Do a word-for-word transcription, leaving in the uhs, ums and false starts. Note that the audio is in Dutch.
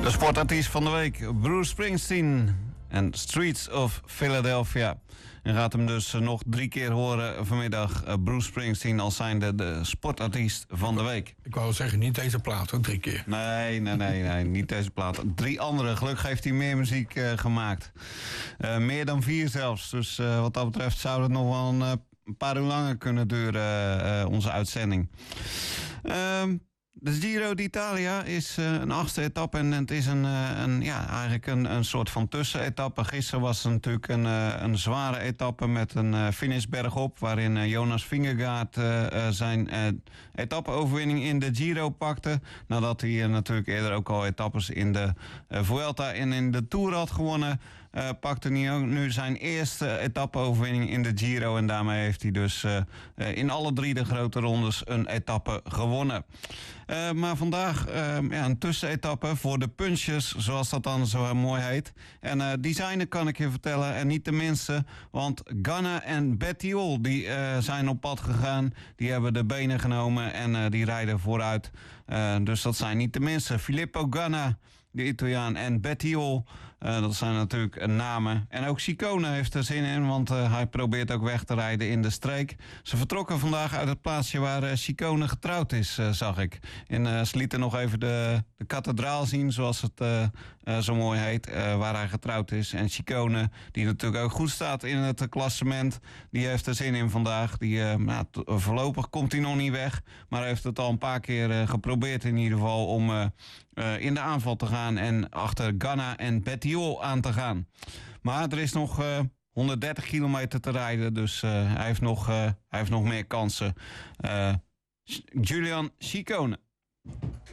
De sportartiest van de week, Bruce Springsteen en Streets of Philadelphia. Je gaat hem dus nog drie keer horen vanmiddag. Bruce Springsteen als zijnde de sportartiest van de week. Ik wou zeggen, niet deze plaat, ook drie keer. Nee, nee, nee, nee, niet deze plaat. Drie andere. Gelukkig heeft hij meer muziek uh, gemaakt. Uh, meer dan vier zelfs. Dus uh, wat dat betreft zou het nog wel een, uh, een paar uur langer kunnen duren, uh, onze uitzending. Uh, De Giro d'Italia is uh, een achtste etappe en het is een, uh, een, ja, eigenlijk een, een soort van tussenetappe. Gisteren was het natuurlijk een, uh, een zware etappe met een uh, finish bergop, waarin uh, Jonas Vingegaard uh, uh, zijn uh, etappe-overwinning in de Giro pakte. Nadat hij uh, natuurlijk eerder ook al etappes in de uh, Vuelta en in de Tour had gewonnen. Uh, pakte hij ook nu zijn eerste etappe-overwinning in de Giro. En daarmee heeft hij dus uh, uh, in alle drie de grote rondes een etappe gewonnen. Uh, maar vandaag uh, ja, een tussenetappe voor de punchers, zoals dat dan zo mooi heet. En uh, die zijn er, kan ik je vertellen, en niet de minste. Want Ganna en Bettiol die, uh, zijn op pad gegaan. Die hebben de benen genomen en uh, die rijden vooruit. Uh, dus dat zijn niet de minste. Filippo Ganna, de Italiaan, en Bettiol. Uh, dat zijn natuurlijk namen. En ook Ciccone heeft er zin in, want uh, hij probeert ook weg te rijden in de streek. Ze vertrokken vandaag uit het plaatsje waar uh, Ciccone getrouwd is, uh, zag ik. En uh, ze lieten nog even de, de kathedraal zien, zoals het uh, uh, zo mooi heet, uh, waar hij getrouwd is. En Ciccone, die natuurlijk ook goed staat in het klassement, die heeft er zin in vandaag. Die, uh, nou, t- voorlopig komt hij nog niet weg, maar hij heeft het al een paar keer uh, geprobeerd in ieder geval om uh, uh, in de aanval te gaan en achter Ganna en Bettiol aan te gaan. Maar er is nog uh, honderddertig kilometer te rijden, dus uh, hij, heeft nog, uh, hij heeft nog meer kansen. Uh, Julian Ciccone.